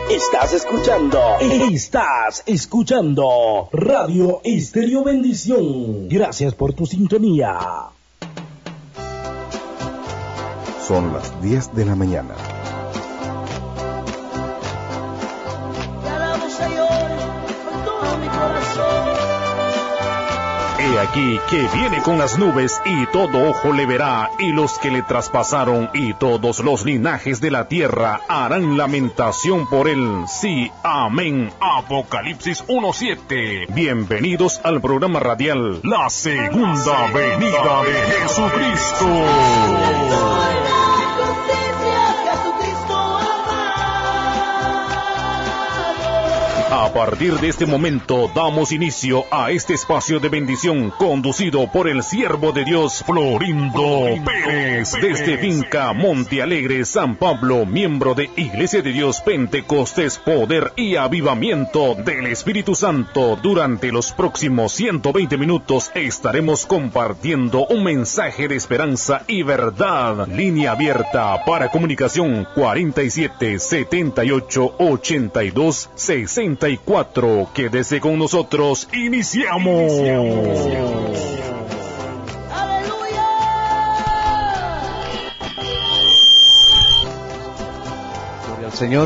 Estás escuchando Radio Estéreo Bendición. Gracias por tu sintonía. Son las 10 de la mañana. Te alabo, Señor, con todo mi corazón. He aquí que viene con las nubes y todo ojo le verá, y los que le traspasaron y todos los linajes de la tierra harán lamentación por él. Sí, amén. Apocalipsis 1:7. Bienvenidos al programa radial La Segunda Venida de Jesucristo. A partir de este momento damos inicio a este espacio de bendición conducido por el siervo de Dios Florindo Pérez desde Finca Monte Alegre, San Pablo, miembro de Iglesia de Dios Pentecostés Poder y Avivamiento del Espíritu Santo. Durante los próximos 120 minutos estaremos compartiendo un mensaje de esperanza y verdad. Línea abierta para comunicación 47 78 82 64. Quédese con nosotros, iniciamos. ¡Aleluya! Gloria al Señor.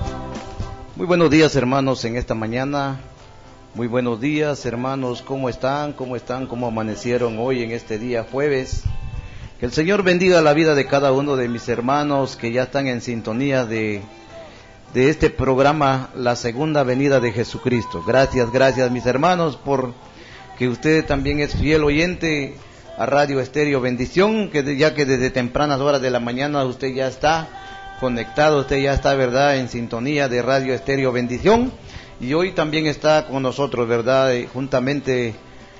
Muy buenos días, hermanos, en esta mañana. Muy buenos días, hermanos. ¿Cómo están? ¿Cómo están? ¿Cómo amanecieron hoy en este día jueves? Que el Señor bendiga la vida de cada uno de mis hermanos que ya están en sintonía de este programa, La Segunda Venida de Jesucristo. Gracias mis hermanos, por que usted también es fiel oyente a Radio Estéreo Bendición, ya que desde tempranas horas de la mañana usted ya está conectado, usted ya está, ¿verdad?, en sintonía de Radio Estéreo Bendición, y hoy también está con nosotros, ¿verdad?, juntamente,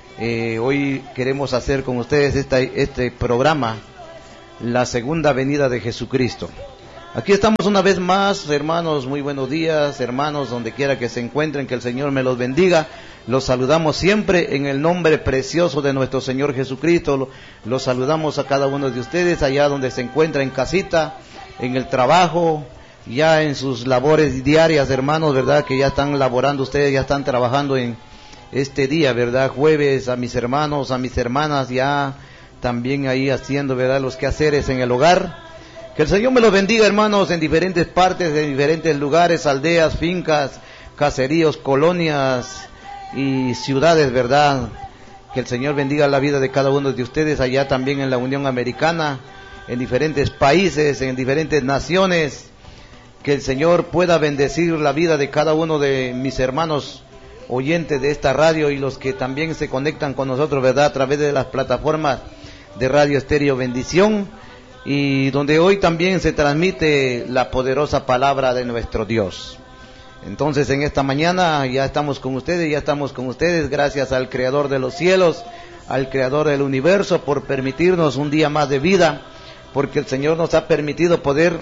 hoy queremos hacer con ustedes este programa, La Segunda Venida de Jesucristo. Aquí estamos una vez más, hermanos. Muy buenos días, hermanos, donde quiera que se encuentren, que el Señor me los bendiga. Los saludamos siempre en el nombre precioso de nuestro Señor Jesucristo. Los saludamos a cada uno de ustedes allá donde se encuentra, en casita, en el trabajo, ya en sus labores diarias, hermanos, ¿verdad? Que ya están laborando ustedes, ya están trabajando en este día, ¿verdad? Jueves, a mis hermanos, a mis hermanas, ya también ahí haciendo, ¿verdad?, los quehaceres en el hogar. Que el Señor me los bendiga, hermanos, en diferentes partes, en diferentes lugares, aldeas, fincas, caseríos, colonias y ciudades, ¿verdad? Que el Señor bendiga la vida de cada uno de ustedes allá también en la Unión Americana, en diferentes países, en diferentes naciones. Que el Señor pueda bendecir la vida de cada uno de mis hermanos oyentes de esta radio y los que también se conectan con nosotros, ¿verdad?, a través de las plataformas de Radio Estéreo Bendición, y donde hoy también se transmite la poderosa palabra de nuestro Dios. Entonces, en esta mañana ya estamos con ustedes, gracias al Creador de los cielos, al Creador del universo, por permitirnos un día más de vida, porque el Señor nos ha permitido poder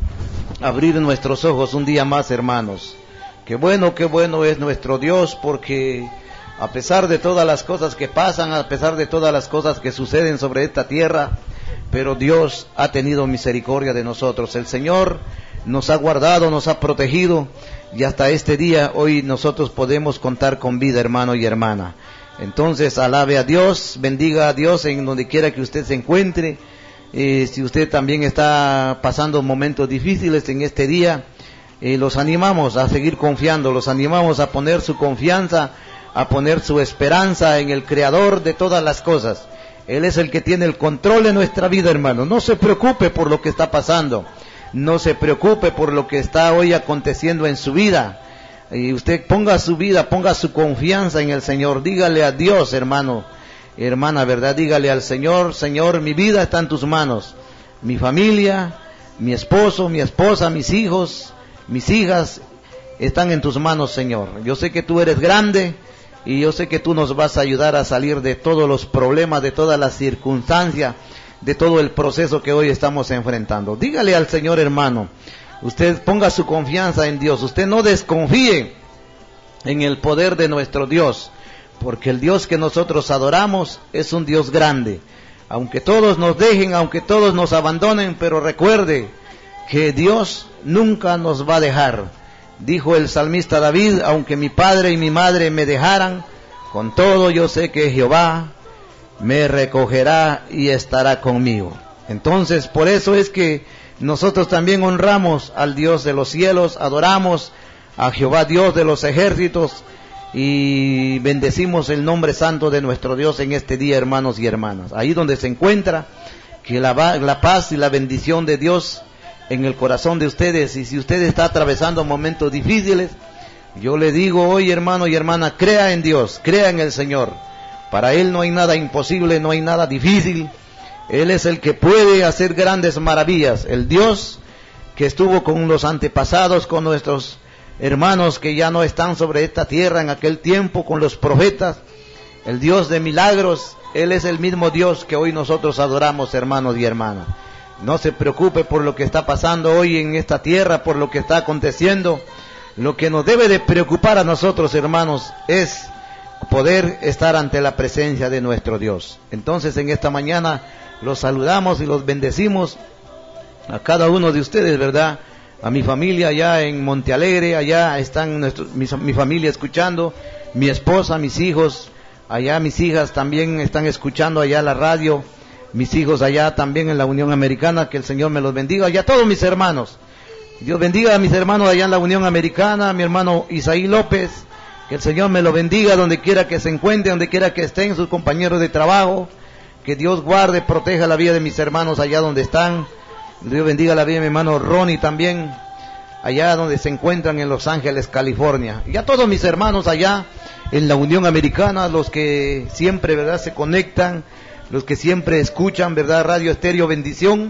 abrir nuestros ojos un día más, hermanos. Qué bueno es nuestro Dios, porque a pesar de todas las cosas que pasan, a pesar de todas las cosas que suceden sobre esta tierra, pero Dios ha tenido misericordia de nosotros. El Señor nos ha guardado, nos ha protegido, y hasta este día, hoy nosotros podemos contar con vida, hermano y hermana. Entonces, alabe a Dios, bendiga a Dios en donde quiera que usted se encuentre. Si usted también está pasando momentos difíciles en este día, los animamos a seguir confiando, los animamos a poner su confianza, a poner su esperanza en el Creador de todas las cosas. Él es el que tiene el control de nuestra vida, hermano. No se preocupe por lo que está pasando. No se preocupe por lo que está hoy aconteciendo en su vida. Y usted ponga su vida, ponga su confianza en el Señor. Dígale a Dios, hermano, hermana, ¿verdad? Dígale al Señor: Señor, mi vida está en tus manos. Mi familia, mi esposo, mi esposa, mis hijos, mis hijas están en tus manos, Señor. Yo sé que tú eres grande. Y yo sé que tú nos vas a ayudar a salir de todos los problemas, de todas las circunstancias, de todo el proceso que hoy estamos enfrentando. Dígale al Señor, hermano, usted ponga su confianza en Dios. Usted no desconfíe en el poder de nuestro Dios, porque el Dios que nosotros adoramos es un Dios grande. Aunque todos nos dejen, aunque todos nos abandonen, pero recuerde que Dios nunca nos va a dejar. Dijo el salmista David: aunque mi padre y mi madre me dejaran, con todo yo sé que Jehová me recogerá y estará conmigo. Entonces, por eso es que nosotros también honramos al Dios de los cielos, adoramos a Jehová Dios de los ejércitos y bendecimos el nombre santo de nuestro Dios en este día, hermanos y hermanas. Ahí donde se encuentra, que la paz y la bendición de Dios en el corazón de ustedes. Y si usted está atravesando momentos difíciles, yo le digo hoy, hermano y hermana, crea en Dios, crea en el Señor. Para Él no hay nada imposible, no hay nada difícil. Él es el que puede hacer grandes maravillas. El Dios que estuvo con los antepasados, con nuestros hermanos que ya no están sobre esta tierra en aquel tiempo, con los profetas, el Dios de milagros, Él es el mismo Dios que hoy nosotros adoramos, hermanos y hermanas. No se preocupe por lo que está pasando hoy en esta tierra, por lo que está aconteciendo. Lo que nos debe de preocupar a nosotros, hermanos, es poder estar ante la presencia de nuestro Dios. Entonces, en esta mañana los saludamos y los bendecimos a cada uno de ustedes, ¿verdad? A mi familia allá en Monte Alegre, allá están mi familia escuchando, mi esposa, mis hijos, allá mis hijas también están escuchando allá la radio, mis hijos allá también en la Unión Americana, que el Señor me los bendiga, allá todos mis hermanos. Dios bendiga a mis hermanos allá en la Unión Americana, a mi hermano Isaí López, que el Señor me lo bendiga donde quiera que se encuentre, donde quiera que estén sus compañeros de trabajo, que Dios guarde, proteja la vida de mis hermanos allá donde están. Dios bendiga la vida de mi hermano Ronnie también, allá donde se encuentran en Los Ángeles, California. Y a todos mis hermanos allá en la Unión Americana, los que siempre, ¿verdad?, se conectan, los que siempre escuchan, ¿verdad?, Radio Estéreo Bendición.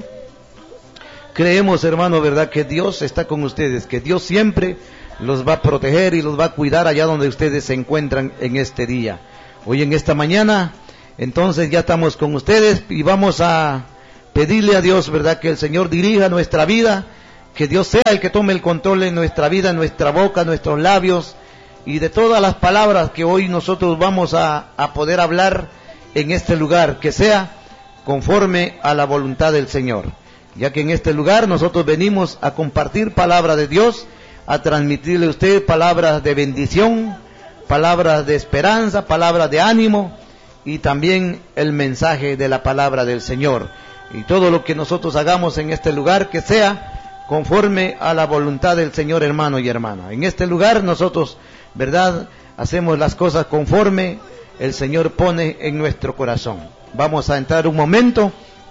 Creemos, hermano, ¿verdad?, que Dios está con ustedes, que Dios siempre los va a proteger y los va a cuidar allá donde ustedes se encuentran en este día. Hoy en esta mañana, entonces ya estamos con ustedes y vamos a pedirle a Dios, ¿verdad?, que el Señor dirija nuestra vida, que Dios sea el que tome el control en nuestra vida, en nuestra boca, en nuestros labios, y de todas las palabras que hoy nosotros vamos a poder hablar en este lugar, que sea conforme a la voluntad del Señor, ya que en este lugar nosotros venimos a compartir palabra de Dios, a transmitirle a usted palabras de bendición, palabras de esperanza, palabras de ánimo, y también el mensaje de la palabra del Señor. Y todo lo que nosotros hagamos en este lugar, que sea conforme a la voluntad del Señor, hermano y hermana. En este lugar nosotros, ¿verdad?, hacemos las cosas conforme el Señor pone en nuestro corazón. Vamos a entrar un momento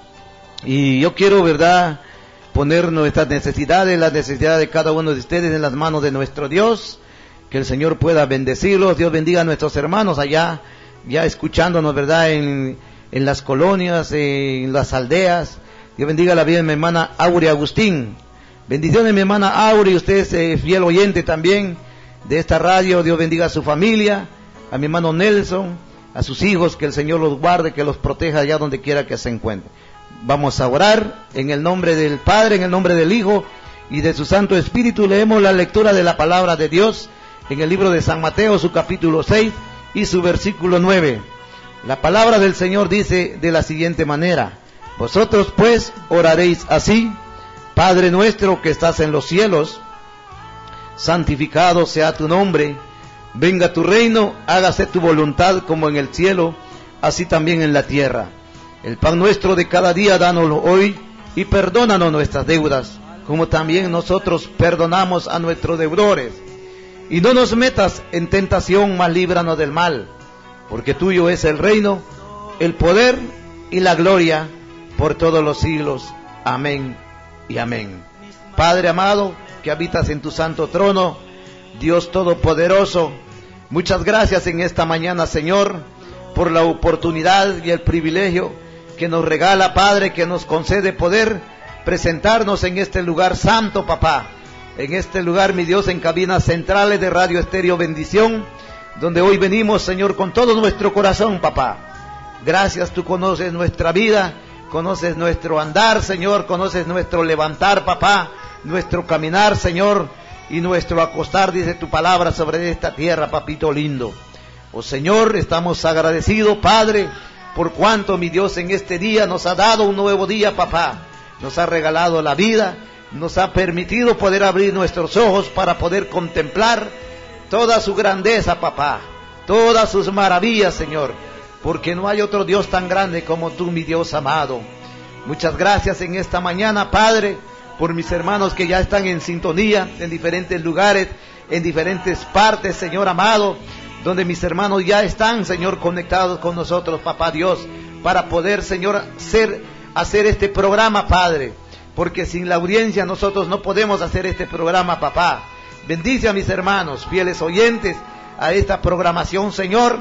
y yo quiero, ¿verdad?, poner nuestras necesidades, las necesidades de cada uno de ustedes en las manos de nuestro Dios, que el Señor pueda bendecirlos. Dios bendiga a nuestros hermanos allá, ya escuchándonos, ¿verdad?, en las colonias, en las aldeas. Dios bendiga la vida de mi hermana Aurea Agustín. Bendiciones, mi hermana Aurea, usted es fiel oyente también de esta radio. Dios bendiga a su familia, a mi hermano Nelson, a sus hijos, que el Señor los guarde, que los proteja allá donde quiera que se encuentren. Vamos a orar en el nombre del Padre, en el nombre del Hijo y de su Santo Espíritu. Leemos la lectura de la palabra de Dios en el libro de San Mateo, su capítulo 6 y su versículo 9. La palabra del Señor dice de la siguiente manera: vosotros pues oraréis así: Padre nuestro que estás en los cielos, santificado sea tu nombre, venga tu reino, hágase tu voluntad como en el cielo, así también en la tierra. El pan nuestro de cada día dánoslo hoy, y perdónanos nuestras deudas, como también nosotros perdonamos a nuestros deudores. Y no nos metas en tentación, mas líbranos del mal, porque tuyo es el reino, el poder y la gloria por todos los siglos. Amén y amén. Padre amado, que habitas en tu santo trono, Dios todopoderoso, muchas gracias en esta mañana, Señor, por la oportunidad y el privilegio que nos regala, Padre, que nos concede poder presentarnos en este lugar santo, papá, en este lugar, mi Dios, en cabinas centrales de Radio Estéreo Bendición, donde hoy venimos, Señor, con todo nuestro corazón, papá. Gracias, tú conoces nuestra vida, conoces nuestro andar, Señor, conoces nuestro levantar, papá, nuestro caminar, Señor, y nuestro acostar, dice tu palabra, sobre esta tierra, papito lindo. Oh Señor, estamos agradecidos, Padre, por cuanto, mi Dios, en este día nos ha dado un nuevo día, papá. Nos ha regalado la vida, nos ha permitido poder abrir nuestros ojos para poder contemplar toda su grandeza, papá, todas sus maravillas, Señor, porque no hay otro Dios tan grande como tú, mi Dios amado. Muchas gracias en esta mañana, Padre, por mis hermanos que ya están en sintonía en diferentes lugares, en diferentes partes, Señor amado, donde mis hermanos ya están, Señor, conectados con nosotros, papá Dios, para poder, Señor, hacer este programa, Padre, porque sin la audiencia nosotros no podemos hacer este programa, papá. Bendice a mis hermanos, fieles oyentes, a esta programación, Señor,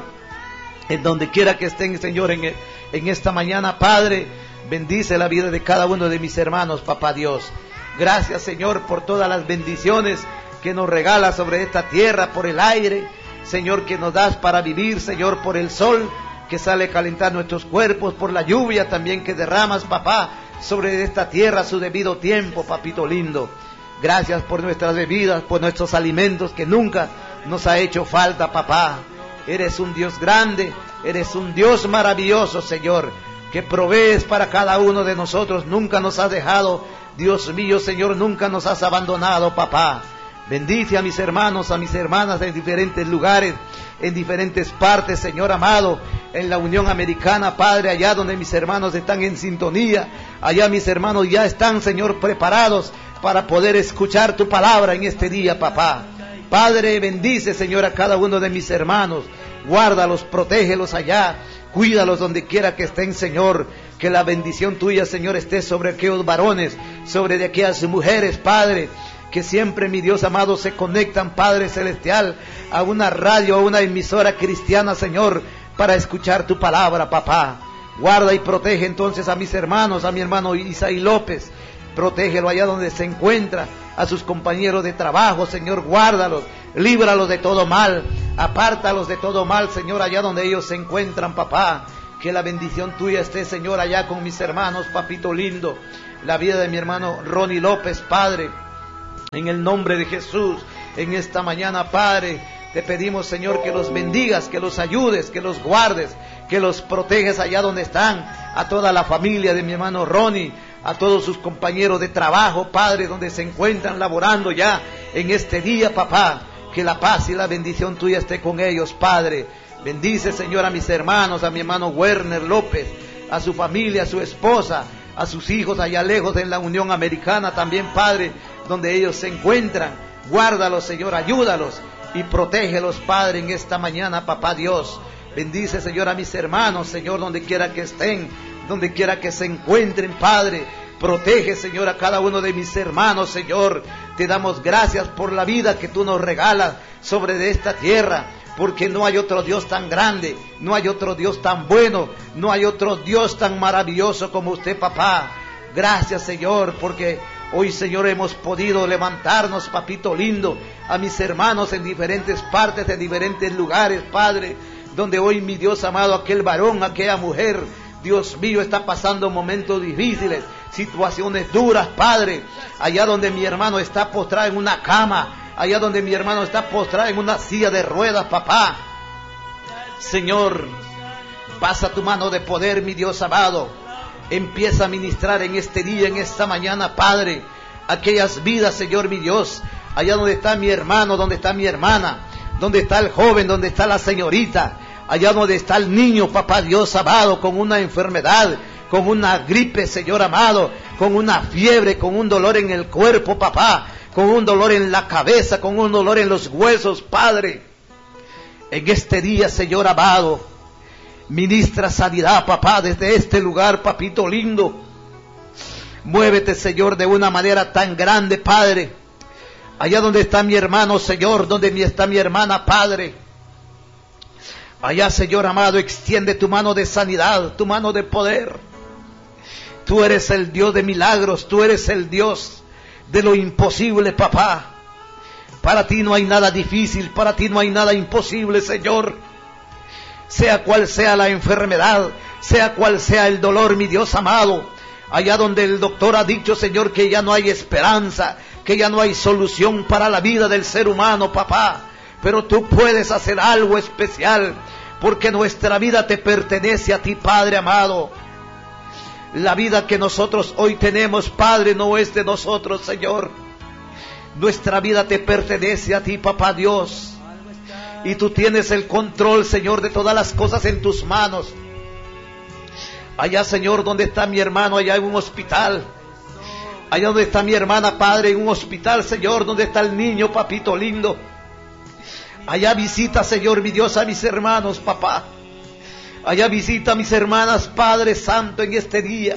en donde quiera que estén, Señor, en esta mañana, Padre. Bendice la vida de cada uno de mis hermanos, papá Dios. Gracias, Señor, por todas las bendiciones que nos regalas sobre esta tierra, por el aire, Señor, que nos das para vivir, Señor, por el sol que sale a calentar nuestros cuerpos, por la lluvia también que derramas, papá, sobre esta tierra a su debido tiempo, papito lindo. Gracias por nuestras bebidas, por nuestros alimentos que nunca nos ha hecho falta, papá. Eres un Dios grande, eres un Dios maravilloso, Señor, que provees para cada uno de nosotros. Nunca nos has dejado, Dios mío, Señor, nunca nos has abandonado, papá. Bendice a mis hermanos, a mis hermanas en diferentes lugares, en diferentes partes, Señor amado, en la Unión Americana, Padre, allá donde mis hermanos están en sintonía, allá mis hermanos ya están, Señor, preparados para poder escuchar tu palabra en este día, papá. Padre, bendice, Señor, a cada uno de mis hermanos, guárdalos, protégelos allá, cuídalos donde quiera que estén, Señor. Que la bendición tuya, Señor, esté sobre aquellos varones, sobre de aquellas mujeres, Padre, que siempre, mi Dios amado, se conectan, Padre Celestial, a una radio, a una emisora cristiana, Señor, para escuchar tu palabra, papá. Guarda y protege entonces a mis hermanos, a mi hermano Isaí López, protégelo allá donde se encuentra, a sus compañeros de trabajo, Señor, guárdalos, líbralos de todo mal, apártalos de todo mal, Señor, allá donde ellos se encuentran, papá. Que la bendición tuya esté, Señor, allá con mis hermanos, papito lindo, la vida de mi hermano Ronnie López, Padre, en el nombre de Jesús, en esta mañana, Padre, te pedimos, Señor, que los bendigas, que los ayudes, que los guardes, que los proteges allá donde están, a toda la familia de mi hermano Ronnie, a todos sus compañeros de trabajo, Padre, donde se encuentran laborando ya en este día, papá. Que la paz y la bendición tuya esté con ellos, Padre. Bendice, Señor, a mis hermanos, a mi hermano Werner López, a su familia, a su esposa, a sus hijos allá lejos en la Unión Americana también, Padre, donde ellos se encuentran. Guárdalos, Señor, ayúdalos y protégelos, Padre, en esta mañana, papá Dios. Bendice, Señor, a mis hermanos, Señor, donde quiera que estén, donde quiera que se encuentren, Padre. Protege, Señor, a cada uno de mis hermanos, Señor. Te damos gracias por la vida que tú nos regalas sobre de esta tierra, porque no hay otro Dios tan grande, no hay otro Dios tan bueno, no hay otro Dios tan maravilloso como usted, papá. Gracias, Señor, porque hoy, Señor, hemos podido levantarnos, papito lindo, a mis hermanos en diferentes partes, en diferentes lugares, Padre, donde hoy, mi Dios amado, aquel varón, aquella mujer, Dios mío, está pasando momentos difíciles, situaciones duras, Padre, allá donde mi hermano está postrado en una cama, allá donde mi hermano está postrado en una silla de ruedas, papá. Señor, pasa tu mano de poder, mi Dios amado. Empieza a ministrar en este día, en esta mañana, Padre, aquellas vidas, Señor, mi Dios, allá donde está mi hermano, donde está mi hermana, donde está el joven, donde está la señorita, allá donde está el niño, papá Dios amado, con una enfermedad, con una gripe, Señor amado, con una fiebre, con un dolor en el cuerpo, papá, con un dolor en la cabeza, con un dolor en los huesos, Padre. En este día, Señor amado, ministra sanidad, papá, desde este lugar, papito lindo. Muévete, Señor, de una manera tan grande, Padre. Allá donde está mi hermano, Señor, donde está mi hermana, Padre. Allá, Señor amado, extiende tu mano de sanidad, tu mano de poder. Tú eres el Dios de milagros, tú eres el Dios de lo imposible, papá. Para ti no hay nada difícil, para ti no hay nada imposible, Señor. Sea cual sea la enfermedad, sea cual sea el dolor, mi Dios amado. Allá donde el doctor ha dicho, Señor, que ya no hay esperanza, que ya no hay solución para la vida del ser humano, papá. Pero tú puedes hacer algo especial, porque nuestra vida te pertenece a ti, Padre amado. La vida que nosotros hoy tenemos, Padre, no es de nosotros, Señor. Nuestra vida te pertenece a ti, Papá Dios. Y tú tienes el control, Señor, de todas las cosas en tus manos. Allá, Señor, donde está mi hermano, allá en un hospital. Allá donde está mi hermana, Padre, en un hospital, Señor, donde está el niño, papito lindo. Allá visita, Señor, mi Dios, a mis hermanos, papá. Allá visita a mis hermanas, Padre Santo, en este día.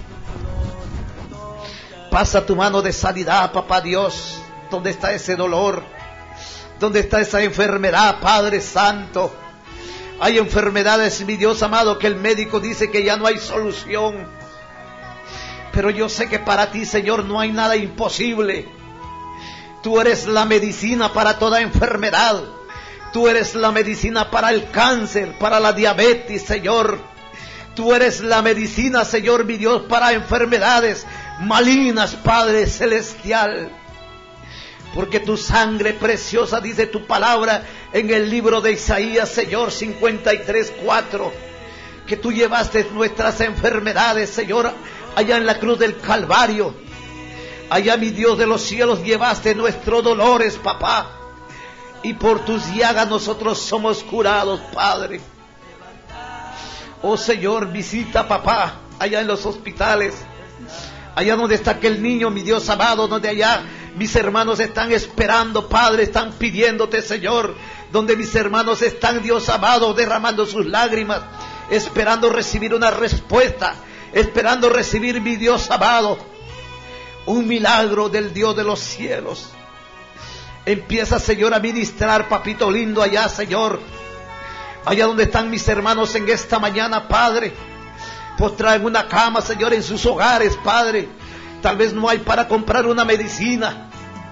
Pasa tu mano de sanidad, papá Dios. ¿Dónde está ese dolor? ¿Dónde está esa enfermedad, Padre Santo? Hay enfermedades, mi Dios amado, que el médico dice que ya no hay solución. Pero yo sé que para ti, Señor, no hay nada imposible. Tú eres la medicina para toda enfermedad. Tú eres la medicina para el cáncer, para la diabetes, Señor. Tú eres la medicina, Señor, mi Dios, para enfermedades malignas, Padre Celestial. Porque tu sangre preciosa, dice tu palabra en el libro de Isaías, Señor, 53:4, que tú llevaste nuestras enfermedades, Señor, allá en la cruz del Calvario. Allá, mi Dios de los cielos, llevaste nuestros dolores, papá. Y por tus llagas nosotros somos curados, Padre. Oh Señor, visita, papá, allá en los hospitales. Allá donde está aquel niño, mi Dios amado, donde allá mis hermanos están esperando, Padre, están pidiéndote, Señor. Donde mis hermanos están, Dios amado, derramando sus lágrimas, esperando recibir una respuesta, esperando recibir, mi Dios amado, un milagro del Dios de los cielos. Empieza, Señor, a ministrar, papito lindo, allá, Señor. Allá donde están mis hermanos en esta mañana, Padre. Pues traen una cama, Señor, en sus hogares, Padre. Tal vez no hay para comprar una medicina.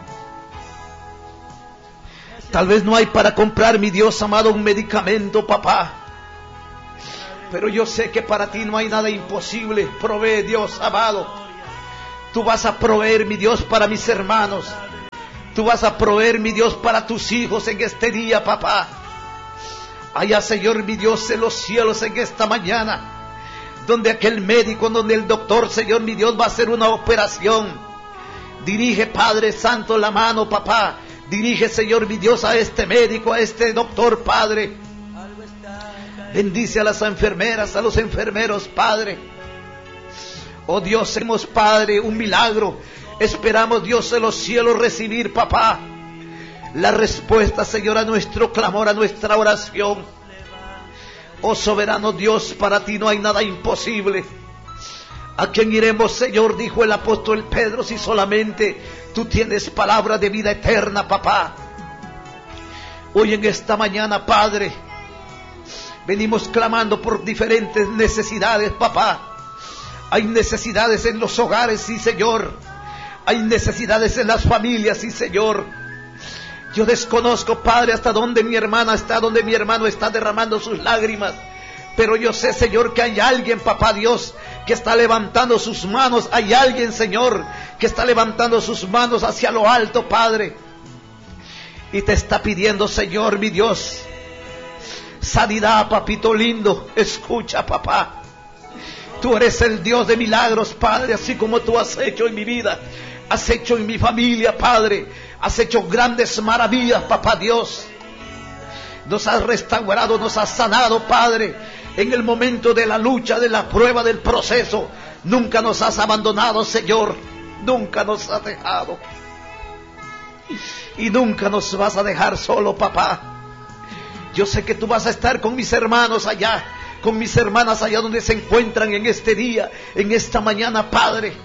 Tal vez no hay para comprar, mi Dios amado, un medicamento, papá. Pero yo sé que para ti no hay nada imposible. Provee, Dios amado. Tú vas a proveer, mi Dios, para mis hermanos. Tú vas a proveer, mi Dios, para tus hijos en este día, papá. Allá, Señor, mi Dios, en los cielos en esta mañana. Donde aquel médico, donde el doctor, Señor, mi Dios, va a hacer una operación. Dirige, Padre Santo, la mano, papá. Dirige, Señor, mi Dios, a este médico, a este doctor, Padre. Bendice a las enfermeras, a los enfermeros, Padre. Oh Dios, hemos, Padre, un milagro. Esperamos, Dios de los cielos, recibir, papá, la respuesta, Señor, a nuestro clamor, a nuestra oración. Oh soberano Dios, para ti no hay nada imposible. ¿A quién iremos, Señor? Dijo el apóstol Pedro, si solamente tú tienes palabra de vida eterna, papá. Hoy en esta mañana, Padre, venimos clamando por diferentes necesidades, papá. Hay necesidades en los hogares, sí, Señor. Hay necesidades en las familias, sí, Señor. Yo desconozco, Padre, hasta dónde mi hermana está, donde mi hermano está derramando sus lágrimas. Pero yo sé, Señor, que hay alguien, papá Dios, que está levantando sus manos. Hay alguien, Señor, que está levantando sus manos hacia lo alto, Padre. Y te está pidiendo, Señor, mi Dios, sanidad, papito lindo. Escucha, papá. Tú eres el Dios de milagros, Padre, así como tú has hecho en mi vida. Has hecho en mi familia, Padre. Has hecho grandes maravillas, papá Dios. Nos has restaurado, nos has sanado, Padre. En el momento de la lucha, de la prueba, del proceso. Nunca nos has abandonado, Señor. Nunca nos has dejado. Y nunca nos vas a dejar solo, papá. Yo sé que tú vas a estar con mis hermanos allá, con mis hermanas allá donde se encuentran en este día, en esta mañana, Padre.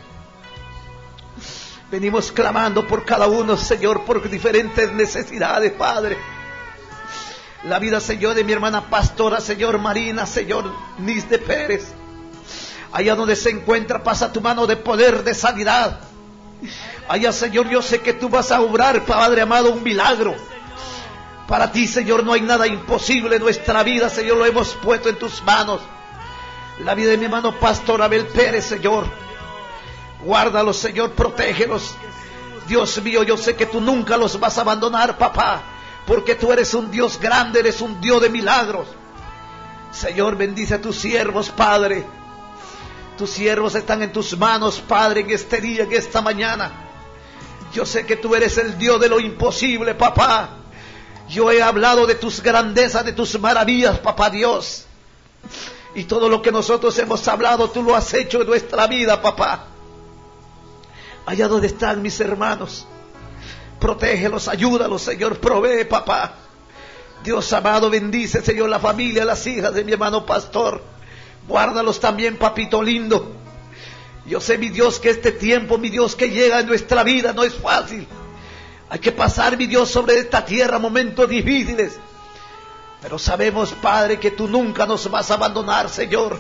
Venimos clamando por cada uno, Señor, por diferentes necesidades, Padre. La vida, Señor, de mi hermana pastora, Señor, Marina, Señor, Nisde Pérez. Allá donde se encuentra, pasa tu mano de poder, de sanidad. Allá, Señor, yo sé que tú vas a obrar, Padre amado, un milagro. Para ti, Señor, no hay nada imposible. Nuestra vida, Señor, lo hemos puesto en tus manos. La vida de mi hermano pastor Abel Pérez, Señor. Guárdalos, Señor, protégelos. Dios mío, yo sé que tú nunca los vas a abandonar, papá, porque tú eres un Dios grande, eres un Dios de milagros. Señor, bendice a tus siervos, Padre. Tus siervos están en tus manos, Padre, en este día, en esta mañana. Yo sé que tú eres el Dios de lo imposible, papá. Yo he hablado de tus grandezas, de tus maravillas, papá Dios. Y todo lo que nosotros hemos hablado, tú lo has hecho en nuestra vida, papá. Allá donde están mis hermanos, protégelos, ayúdalos, Señor, provee, papá. Dios amado, bendice, Señor, la familia, las hijas de mi hermano pastor. Guárdalos también, papito lindo. Yo sé, mi Dios, que este tiempo, mi Dios, que llega en nuestra vida no es fácil. Hay que pasar, mi Dios, sobre esta tierra momentos difíciles. Pero sabemos, Padre, que tú nunca nos vas a abandonar, Señor.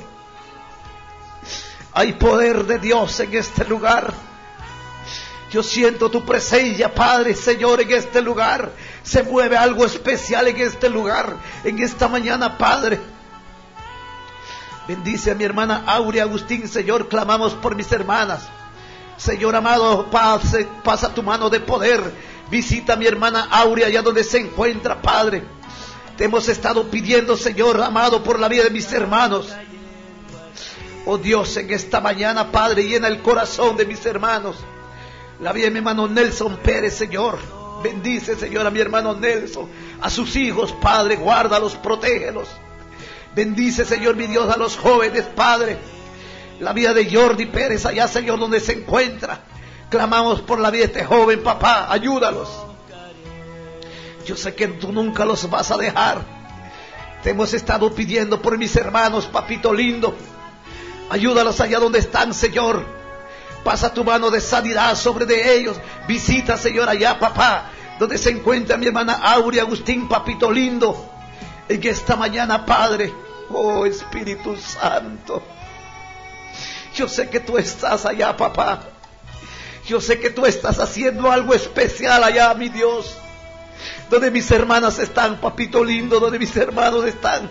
Hay poder de Dios en este lugar. Yo siento tu presencia, Padre, Señor, en este lugar. Se mueve algo especial en este lugar, en esta mañana, Padre. Bendice a mi hermana Aurea Agustín, Señor, clamamos por mis hermanas. Señor amado, pasa tu mano de poder. Visita a mi hermana Aurea allá donde se encuentra, Padre. Te hemos estado pidiendo, Señor amado, por la vida de mis hermanos. Oh Dios, en esta mañana, Padre, llena el corazón de mis hermanos. La vida de mi hermano Nelson Pérez, Señor. Bendice, Señor, a mi hermano Nelson, a sus hijos, Padre, guárdalos, protégelos. Bendice, Señor, mi Dios, a los jóvenes, Padre. La vida de Jordi Pérez, allá, Señor, donde se encuentra. Clamamos por la vida de este joven, papá, ayúdalos. Yo sé que tú nunca los vas a dejar. Te hemos estado pidiendo por mis hermanos, papito lindo. Ayúdalos allá donde están, Señor. Pasa tu mano de sanidad sobre de ellos. Visita, Señor, allá, papá, donde se encuentra mi hermana Aurea Agustín, papito lindo. En esta mañana, Padre, oh Espíritu Santo, yo sé que tú estás allá, papá. Yo sé que tú estás haciendo algo especial allá, mi Dios. Donde mis hermanas están, papito lindo, donde mis hermanos están.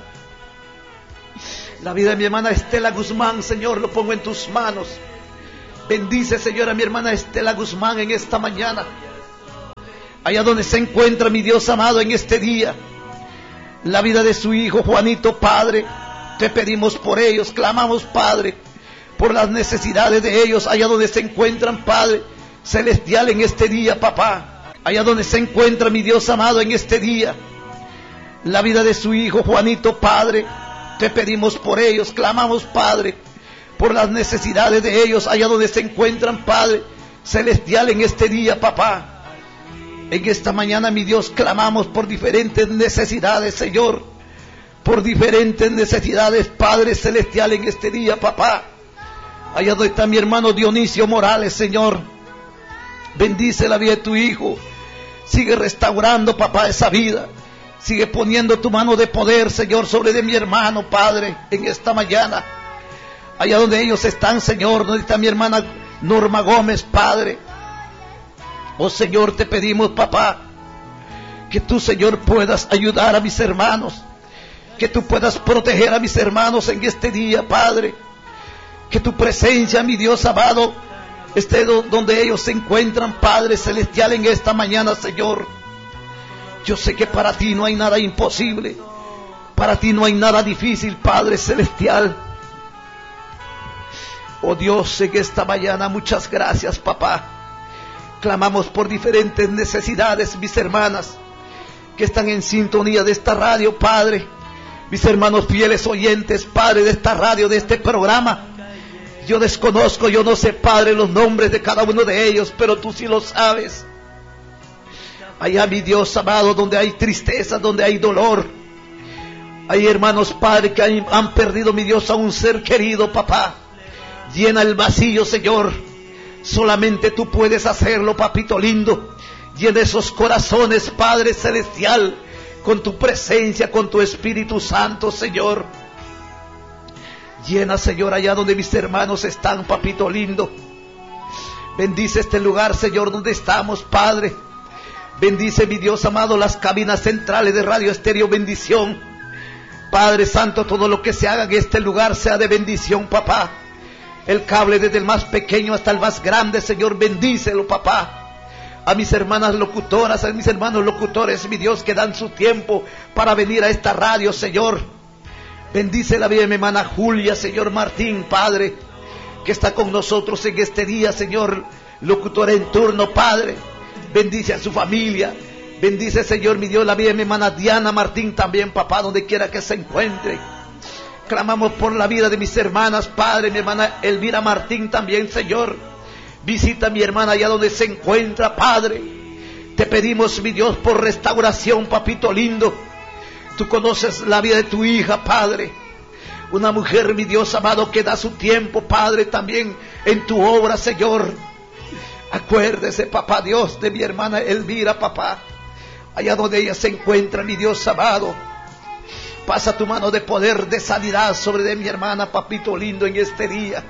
La vida de mi hermana Estela Guzmán, Señor, lo pongo en tus manos. Bendice, Señor, a mi hermana Estela Guzmán en esta mañana. Allá donde se encuentra, mi Dios amado, en este día. La vida de su hijo Juanito, Padre, te pedimos por ellos, clamamos, Padre, por las necesidades de ellos, allá donde se encuentran, Padre celestial, en este día, papá, allá donde se encuentra, mi Dios amado, en este día, la vida de su hijo Juanito, Padre, te pedimos por ellos, clamamos, Padre, por las necesidades de ellos, allá donde se encuentran, Padre celestial, en este día, papá. En esta mañana, mi Dios, clamamos por diferentes necesidades, Señor. Por diferentes necesidades, Padre celestial, en este día, papá. Allá donde está mi hermano Dionisio Morales, Señor. Bendice la vida de tu hijo. Sigue restaurando, papá, esa vida. Sigue poniendo tu mano de poder, Señor, sobre de mi hermano, Padre, en esta mañana. Allá donde ellos están, Señor, donde está mi hermana Norma Gómez, Padre. Oh Señor, te pedimos, papá, que tú, Señor, puedas ayudar a mis hermanos, que tú puedas proteger a mis hermanos en este día, Padre, que tu presencia, mi Dios amado, esté donde ellos se encuentran, Padre celestial, en esta mañana, Señor. Yo sé que para ti no hay nada imposible, para ti no hay nada difícil, Padre celestial. Oh Dios, en esta mañana, muchas gracias, papá. Clamamos por diferentes necesidades, mis hermanas que están en sintonía de esta radio, Padre. Mis hermanos fieles oyentes, Padre, de esta radio, de este programa. Yo desconozco, yo no sé, Padre, los nombres de cada uno de ellos, pero tú sí lo sabes. Allá, mi Dios amado, donde hay tristeza, donde hay dolor. Hay hermanos, Padre, que han perdido, mi Dios, a un ser querido, papá. Llena el vacío, Señor. Solamente tú puedes hacerlo, papito lindo. Llena esos corazones, Padre celestial, con tu presencia, con tu Espíritu Santo, Señor. Llena, Señor, allá donde mis hermanos están, papito lindo. Bendice este lugar, Señor, donde estamos, Padre. Bendice, mi Dios amado, las cabinas centrales de Radio Estéreo Bendición. Padre Santo, todo lo que se haga en este lugar sea de bendición, papá. El cable desde el más pequeño hasta el más grande, Señor, bendícelo, papá. A mis hermanas locutoras, a mis hermanos locutores, mi Dios, que dan su tiempo para venir a esta radio, Señor. Bendice la vida de mi hermana Julia, Señor Martín, Padre. que está con nosotros en este día, Señor, locutora en turno, Padre. Bendice a su familia. Bendice, Señor, mi Dios, la vida de mi hermana Diana Martín también, papá, donde quiera que se encuentre. Clamamos por la vida de mis hermanas, Padre, mi hermana Elvira Martín también, Señor. Visita a mi hermana allá donde se encuentra, Padre. Te pedimos, mi Dios, por restauración, papito lindo. Tú conoces la vida de tu hija, Padre. Una mujer, mi Dios amado, que da su tiempo, Padre, también en tu obra, Señor. Acuérdese, papá Dios, de mi hermana Elvira, papá. Allá donde ella se encuentra, mi Dios amado. Pasa tu mano de poder, de sanidad sobre de mi hermana, papito lindo, en este día.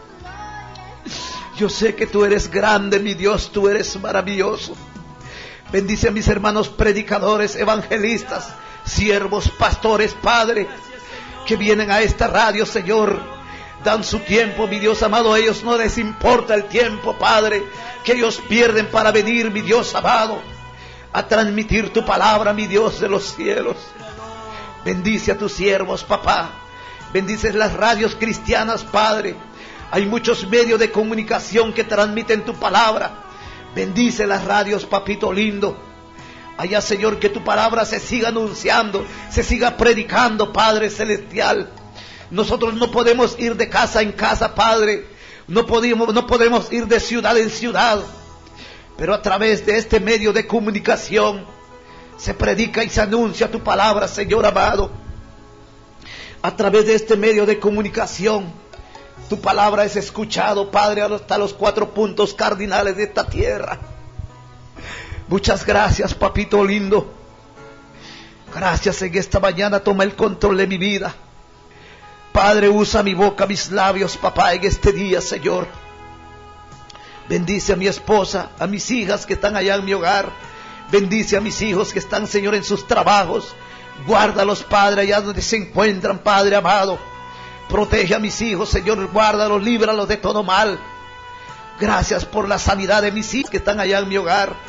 Yo sé que tú eres grande, mi Dios, tú eres maravilloso. Bendice a mis hermanos predicadores, evangelistas, siervos, pastores, Padre, que vienen a esta radio, Señor. Dan su tiempo, mi Dios amado. A ellos no les importa el tiempo, Padre, que ellos pierden para venir, mi Dios amado, a transmitir tu palabra, mi Dios de los cielos. Bendice a tus siervos, papá. Bendice las radios cristianas, Padre. Hay muchos medios de comunicación que transmiten tu palabra. Bendice las radios, papito lindo. Allá, Señor, que tu palabra se siga anunciando, se siga predicando, Padre celestial. Nosotros no podemos ir de casa en casa, Padre. No podemos ir de ciudad en ciudad. Pero a través de este medio de comunicación se predica y se anuncia tu palabra, Señor amado. A través de este medio de comunicación, tu palabra es escuchado, Padre, hasta los 4 puntos cardinales de esta tierra. Muchas gracias, papito lindo. Gracias en esta mañana. Toma el control de mi vida. Padre, usa mi boca, mis labios, papá, en este día, Señor. Bendice a mi esposa, a mis hijas que están allá en mi hogar. Bendice a mis hijos que están, Señor, en sus trabajos. Guárdalos, Padre, allá donde se encuentran, Padre amado. Protege a mis hijos, Señor, guárdalos, líbralos de todo mal. Gracias por la sanidad de mis hijos que están allá en mi hogar.